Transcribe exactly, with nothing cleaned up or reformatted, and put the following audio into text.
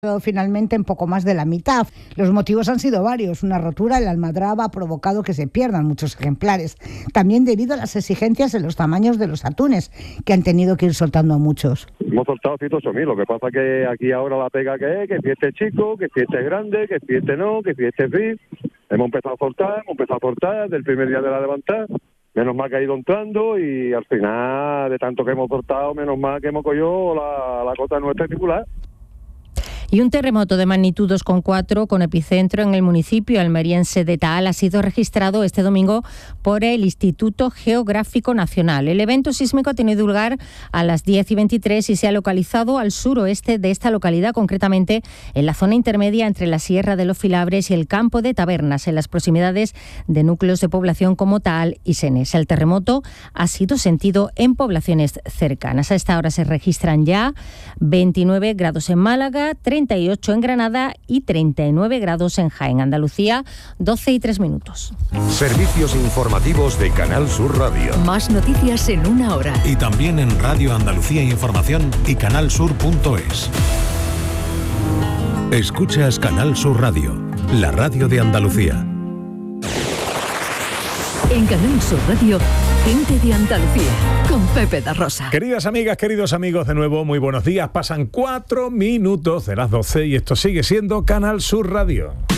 finalmente en poco más de la mitad. Los motivos han sido varios. Una rotura en la almadraba ha provocado que se pierdan muchos ejemplares. También debido a las exigencias en los tamaños de los atunes, que han tenido que ir soltando a muchos. Hemos soltado ciento ocho mil, lo que pasa que aquí ahora la pega que es, que si este es chico, que si este es grande, que si este no, que si este es fit. Hemos empezado a soltar, hemos empezado a soltar del primer día de la levantada. Menos mal que ha ido entrando y al final, de tanto que hemos soltado, menos mal que hemos cogido la, la cota nuestra titular. Y un terremoto de magnitud dos coma cuatro con epicentro en el municipio almeriense de Taal ha sido registrado este domingo por el Instituto Geográfico Nacional. El evento sísmico ha tenido lugar a las diez y veintitrés y se ha localizado al suroeste de esta localidad, concretamente en la zona intermedia entre la Sierra de los Filabres y el campo de Tabernas, en las proximidades de núcleos de población como Taal y Senés. El terremoto ha sido sentido en poblaciones cercanas. A esta hora se registran ya veintinueve grados en Málaga, treinta y ocho en Granada y treinta y nueve grados en Jaén. Andalucía, doce y tres minutos. Servicios informativos de Canal Sur Radio. Más noticias en una hora. Y también en Radio Andalucía Información y canalsur punto es. Escuchas Canal Sur Radio, la radio de Andalucía. En Canal Sur Radio, Gente de Andalucía, con Pepe da Rosa. Queridas amigas, queridos amigos, de nuevo, muy buenos días. Pasan cuatro minutos de las doce y esto sigue siendo Canal Sur Radio.